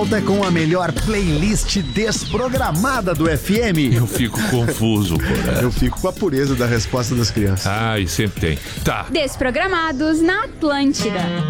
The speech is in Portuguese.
Volta com a melhor playlist desprogramada do FM. Eu fico confuso, Porã. Eu fico com a pureza da resposta das crianças. Ai, sempre tem. Tá. Desprogramados na Atlântida.